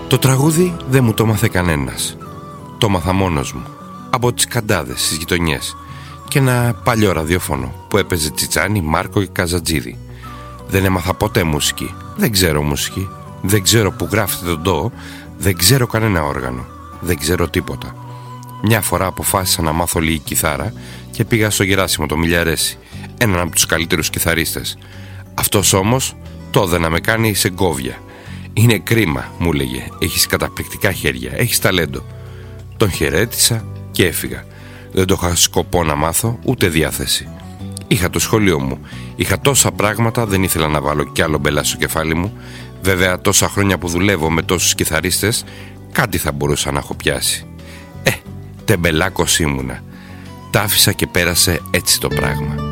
Το τραγούδι δεν μου το μάθε κανένας. Το μάθα μόνος μου, από τις καντάδες στις γειτονιές και ένα παλιό ραδιόφωνο που έπαιζε Τσιτσάνι, Μάρκο και Καζατζίδη. Δεν έμαθα ποτέ μουσική. Δεν ξέρω μουσική. Δεν ξέρω που γράφεται το ντο. Δεν ξέρω κανένα όργανο. Δεν ξέρω τίποτα. Μια φορά αποφάσισα να μάθω λίγη κιθάρα και πήγα στο Γεράσιμο το Μιλιαρέση, έναν από τους καλύτερους κιθαρίστες. Αυτός όμως το να με κάνει σε γκόβια. «Είναι κρίμα», μου έλεγε, «έχεις καταπληκτικά χέρια, έχεις ταλέντο». Τον χαιρέτησα και έφυγα. Δεν το είχα σκοπό να μάθω, ούτε διάθεση. Είχα το σχολείο μου, είχα τόσα πράγματα, δεν ήθελα να βάλω κι άλλο μπελά στο κεφάλι μου. Βέβαια, τόσα χρόνια που δουλεύω με τόσους κιθαρίστες, κάτι θα μπορούσα να έχω πιάσει. Τεμπελάκος ήμουνα. Τ' άφησα και πέρασε έτσι το πράγμα.